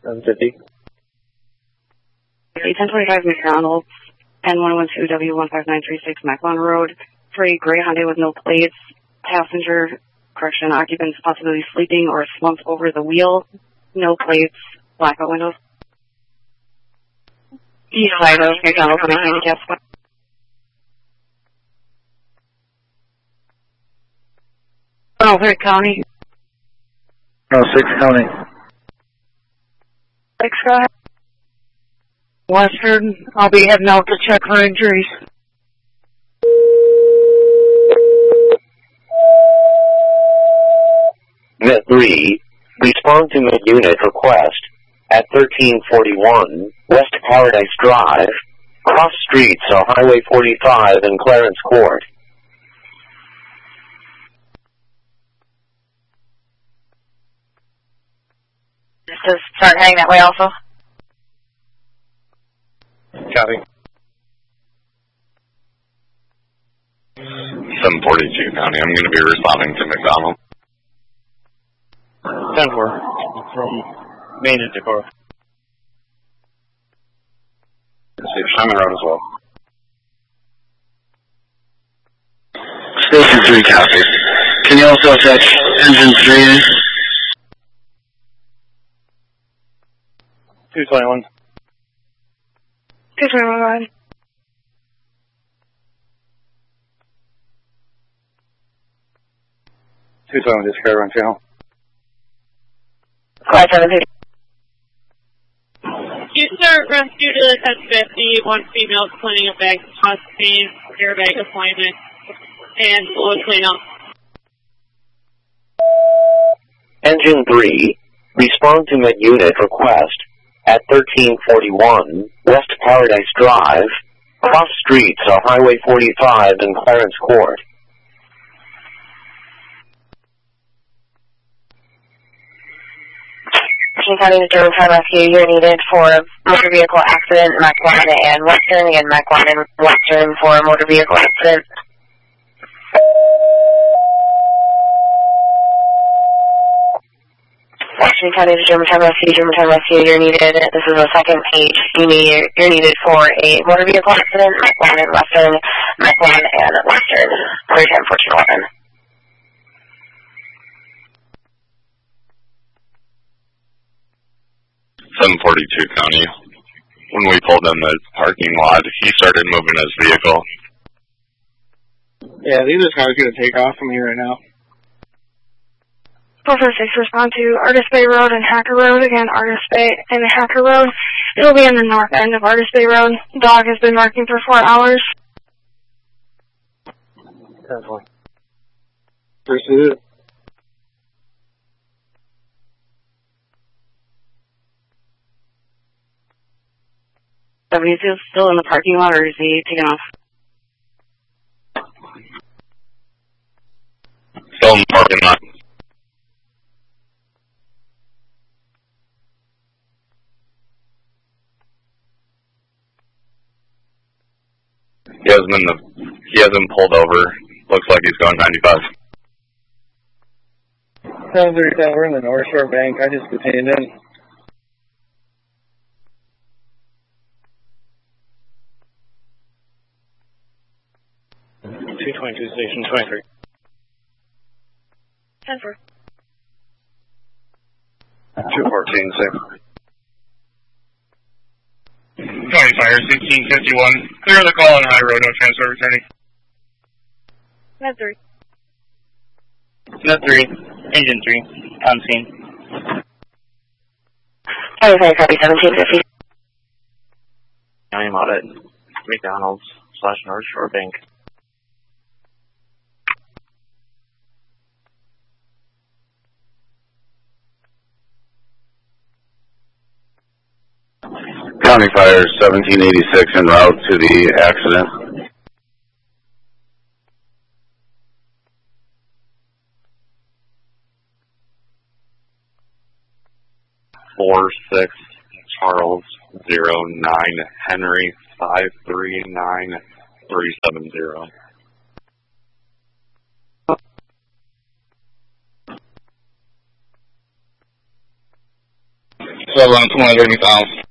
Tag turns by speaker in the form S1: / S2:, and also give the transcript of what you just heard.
S1: 750.
S2: 1025 McDonald's, N112W15936 Macklon Road, for a gray Hyundai with no plates, occupants possibly sleeping or slumped over the wheel, no plates, blackout windows. East side of McDonald's on a handicap spot. Oh, Hood County.
S1: Oh, 6 County.
S2: 6, go ahead. Western, I'll be heading out to check for injuries.
S3: Net 3, respond to mid-unit request at 1341 West Paradise Drive, cross streets are Highway 45 and Clarence Court.
S2: Just to start heading that way also.
S1: Copy.
S4: 742 County, I'm going to be responding to McDonald.
S1: 10-4 from Maine to Decorah.
S4: On the road as well.
S5: Station 3 copy. Can you also attach engine 3?
S1: 221.
S2: 221.
S1: 221, just carry on channel.
S2: 570.
S6: Houston rescue to the 1050, one female cleaning a bag of pain, airbag deployment, and fluid cleanup.
S3: Engine 3, respond to mid-unit request at 1341 West Paradise Drive, cross streets are Highway 45 and Clarence Court.
S2: Washington County Determined Time Rescue, you're needed for motor vehicle accident, Macklon and Western. Again, Macklon and Western for motor vehicle accident. Washington County Determined Time Rescue, you're needed. This is the second page. You're needed for a motor vehicle accident, Macklon and Western, Macklon and Western. 310-1411.
S4: 742 County. When we pulled in the parking lot, he started moving his vehicle.
S1: Yeah, these are cars going to take off from here right now.
S2: 446, respond to Artist Bay Road and Hacker Road. Again, Artist Bay and Hacker Road. It'll be in the north end of Artist Bay Road. Dog has been marking for 4 hours.
S1: 10-4. Pursuit.
S2: So he's still in the parking lot, or is he taking off?
S4: Still in the parking lot. He hasn't pulled over. Looks like he's going 95.
S1: 737, we're in the North Shore Bank. I just detained him. Station 23.
S2: 10-4.
S4: 214, same.
S7: County Fire, 1651. Clear the call on High Road, no transfer returning.
S2: Net 3.
S1: Net 3. Engine 3. On scene.
S2: County Fire, copy 1750.
S1: I am out at McDonald's / North Shore Bank.
S5: County Fire 1786 en route to the accident.
S4: Four 6 Charles 09 Henry 539370.
S7: 7 230 south.